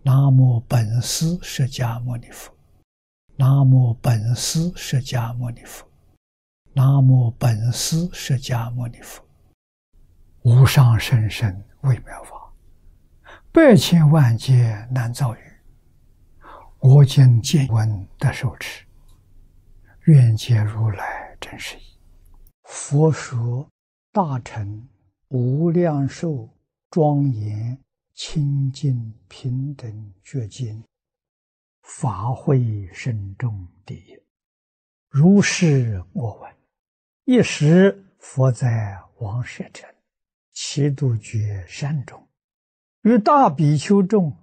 南无本师释迦牟尼佛。南无本师释迦牟尼佛。南无本师释迦牟尼佛。无上甚深微妙法，百千万劫难遭遇。我今见闻得受持，愿解如来真实义。佛说大乘无量寿庄严清净平等觉经，法会深重第一。如是我闻。一时佛在王舍城祇度觉山中，与大比丘众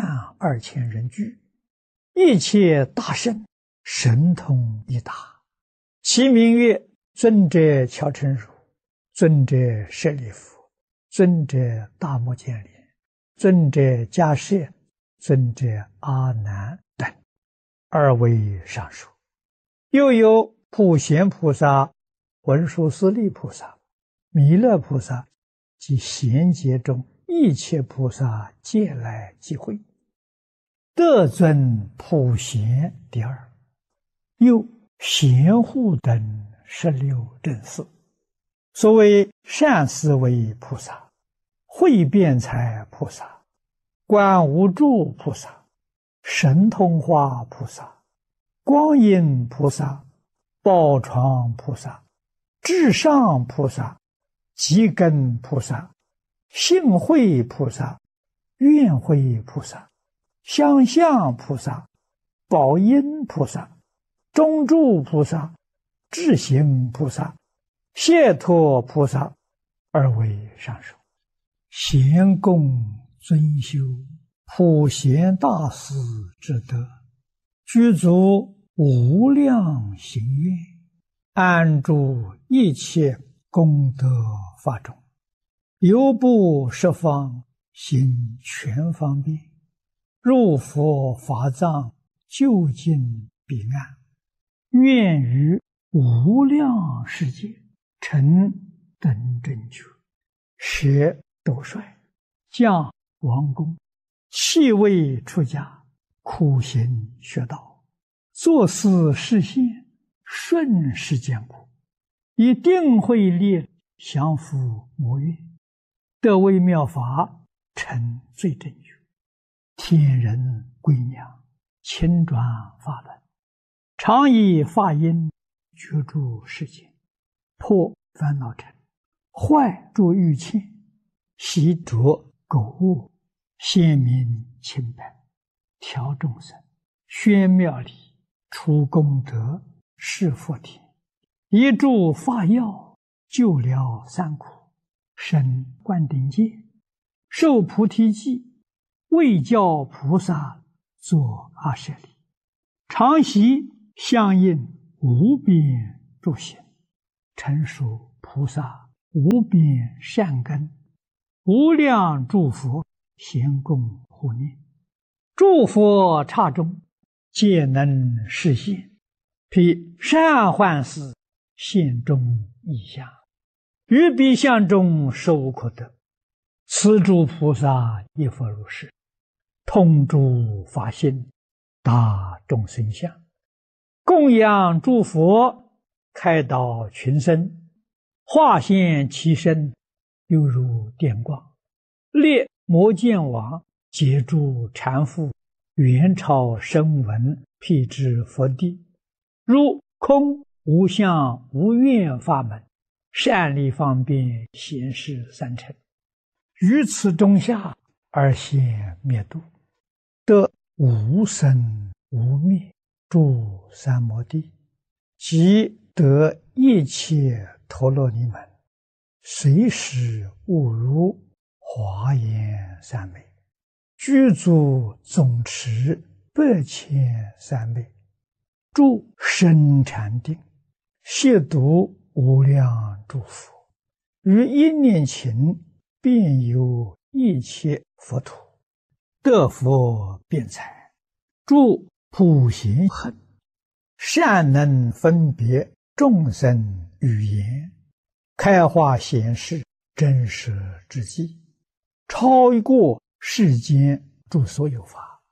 12000人聚，一切大圣神通一达，其名曰尊者乔陈如、尊者舍利弗、尊者大目犍连、尊者迦叶、尊者阿难等二位上首。又有普贤菩萨、文殊师利菩萨、弥勒菩萨及贤劫中一切菩萨皆来集会，得尊普贤第二。又贤护等16正士，所谓善思维菩萨、慧辩才菩萨、观无住菩萨、神通化菩萨、光阴菩萨、宝床菩萨、至上菩萨、积根菩萨、性慧菩萨、愿慧菩萨、相向菩萨、宝音菩萨、中住菩萨、智行菩萨、解脱菩萨二位上首。贤供尊修普贤大士之德，具足无量行愿，安住一切功德法中，犹不十方行全方便，入佛法藏究竟彼岸，愿于无量世界成等正觉，舍斗率，降王宫，弃位出家，苦行学道，作思实现，顺世间苦，以定慧力降伏魔怨，得微妙法，成最正觉，天人归娘，亲转法轮，常以法音觉住世间，破烦恼尘，坏诸欲嗔，习着垢恶，显明清白，调众生，宣妙理，除功德，示佛田，一助法药，救了三苦，生灌顶戒，受菩提记，为教菩萨作阿舍利，常习相应无边诸行，成熟菩萨无边善根，无量诸佛咸共护念，诸佛刹中皆能示现，披善幻事现中异相，于彼相中实无可得。此诸菩萨亦复如是，通诸法性，达众生相，供养诸佛，开导群生，化现其身，犹如电光，列摩犍王，解诸缠缚，元超声闻，辟支佛地，如空无相无愿法门，善利方便显示三乘，于此中下而现灭度，得无生无灭诸三摩地，即得一切陀罗尼门，随时悟如华严三昧，具足总持8,000三昧，住深禅定，亵渎无量诸佛，于一念勤遍游一切佛土，得佛辩才，住普贤行，善能分别众生语言，开化显示真实之际，超过世间诸所有法，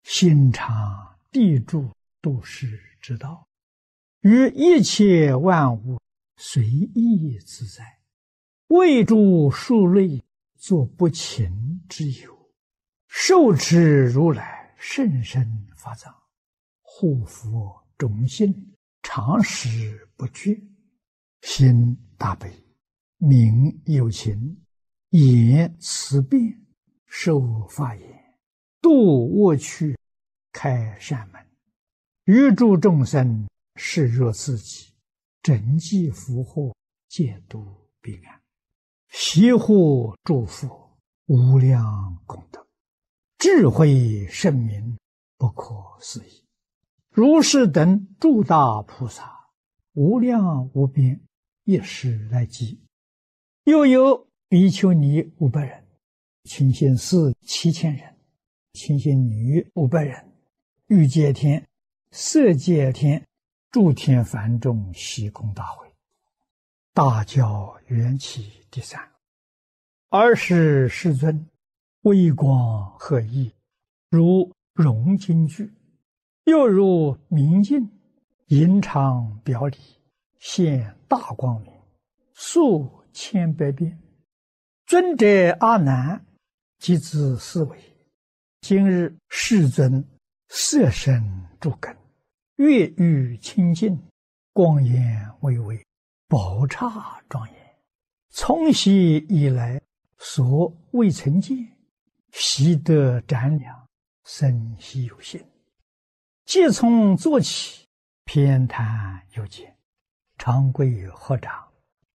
心常地住度世之道，于一切万物随意自在，为诸数类作不勤之有，受持如来甚深法藏，护佛种心，常时不绝，心大悲，名有情，言慈辩，受法言，度恶趣，开善门，于诸众生视若自己，整济福祸，戒度彼岸，悉护诸佛，无量功德，智慧圣明，不可思议。如是等诸大菩萨，无量无边，一时来集。又有比丘尼500人，清心寺7000人，清心女500人，欲界天、色界天、诸天梵众悉空大会，大教缘起第3。尔时世尊微光和熠，如融金具，又如明镜，银常表里，现大光明，数千百变。尊者阿难即自思维：今日世尊色身诸根，月欲清净，光颜巍巍，宝刹庄严，从昔以来所未曾见，习得瞻量，生希有心。即从坐起，偏袒右肩，长跪合掌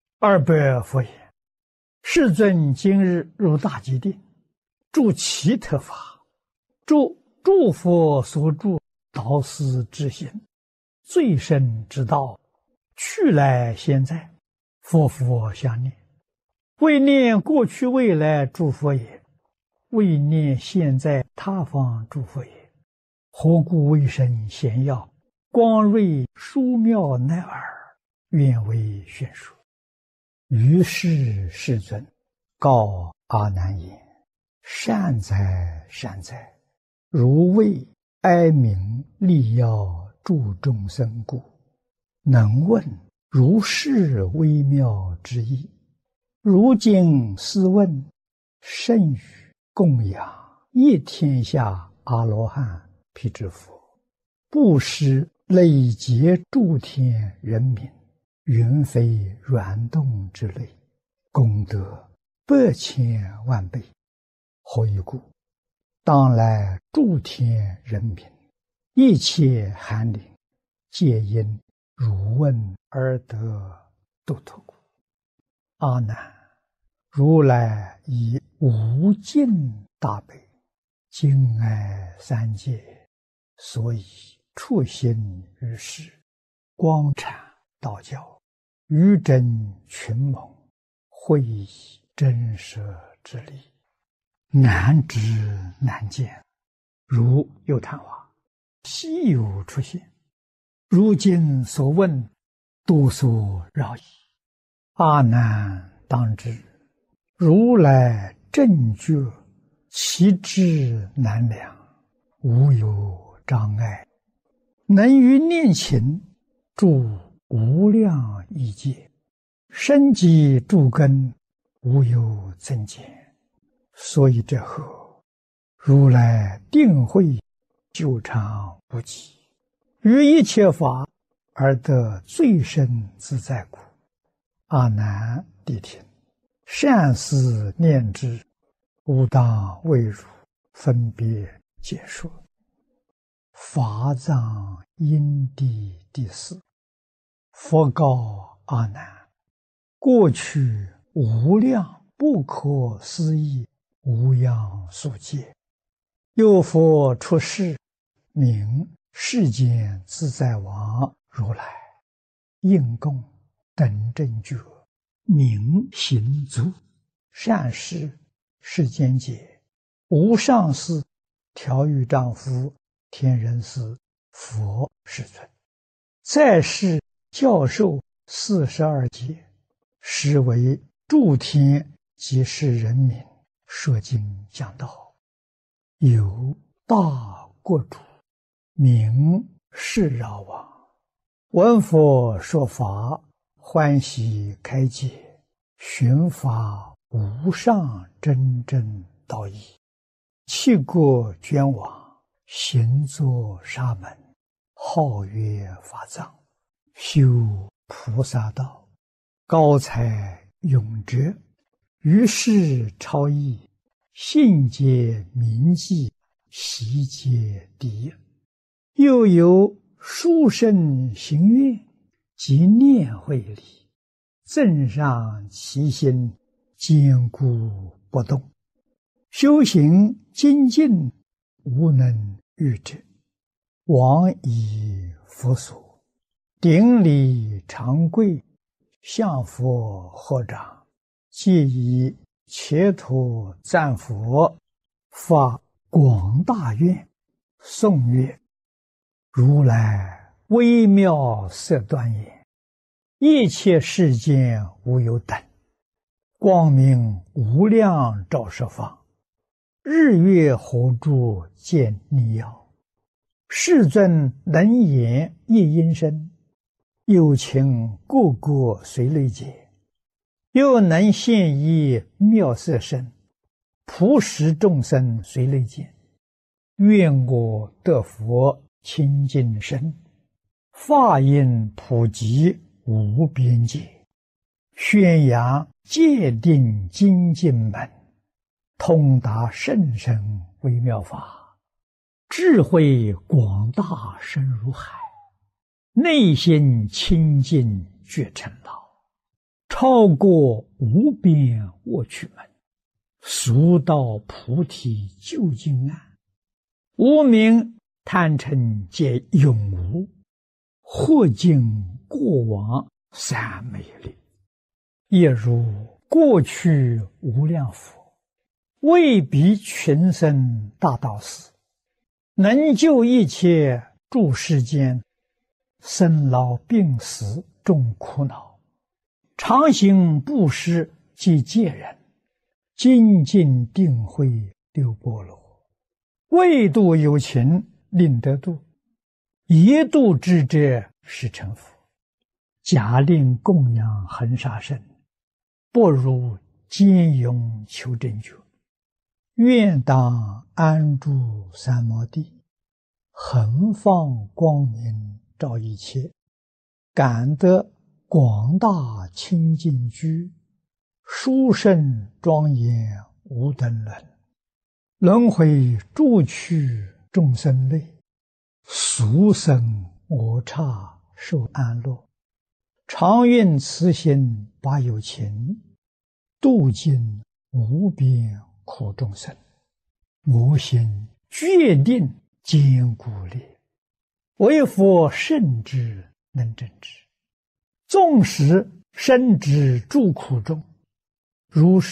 ，200佛言：世尊今日入大吉定，住其特法，住诸佛所住导师之心，最深之道，去来现在，佛佛相念，为念过去未来诸佛也，为念现在他方诸佛也。何故为生贤要，光瑞殊妙乃尔，愿为宣说。于是世尊告阿难言：善哉善哉，如为哀鸣利要助众生故，能问如是微妙之意。如今斯问，甚于供养一天下阿罗汉辟支佛，布施累劫诸天人民，云飞软动之类，功德100千万倍。何以故？当来诸天人民，一切寒灵，皆因汝问而得度脱故。阿难，如来以无尽大悲，敬爱三界，所以处心于世，光阐道教，于真群蒙，会以真实之理，难知难见，如有昙花，稀有出现。如今所问，多所扰矣。阿难当知，如来正觉，其智难量，无有障碍，能于念勤住无量亿界，深积诸根，无有增减。所以这后，如来定慧久长不极，于一切法而得最深自在故。阿难谛听，善思念之，吾当为汝分别解说。法藏因地第4。佛告阿难：过去无量不可思议无量数劫，有佛出世，名世间自在王如来，应供等正觉，名行足，善事世间解，无上士、调御丈夫、天人师、佛世尊，再世教授42劫，实为诸天及世人民说经讲道，有大国主，名释饶王。闻佛说法，欢喜开解，寻法无上真正道义。弃国捐往，行作沙门，号曰法藏，修菩萨道，高才永哲，于世超逸，信解铭记，习皆第一。又有殊胜行愿，即念慧理，增上其心，坚固不动。修行精进，无能御之。往以佛所，顶礼长跪，向佛合掌，皆以切土赞佛，发广大愿，颂曰：如来微妙色端严，一切世间无有等，光明无量照十方，日月火柱见逆耀。世尊能言一音声，有情个个随类解，又能现一妙色身，普使众生随类见。愿我得佛清净身，法音普及无边界，宣扬戒定精进门，通达甚深微妙法，智慧广大深如海，内心清净觉成道，超过无边卧趣门，速到菩提究竟岸。无明贪嗔皆永无，或尽过往三昧力，也如过去无量佛，为彼群生大道士，能救一切诸世间，生老病死众苦恼，常行布施及戒人，精进定慧六波罗，为度有情令得度，一度之者是成佛。假令供养恒沙身，不如坚勇求真觉。愿当安住三摩地，恒放光明照一切，感得广大清净居，殊胜庄严无等伦。轮回诸趣众生类，俗生我刹受安乐。常愿慈心把有情，度尽无边苦众生。我心决定坚固力，为佛圣之能证之。纵使身之诸苦中，如是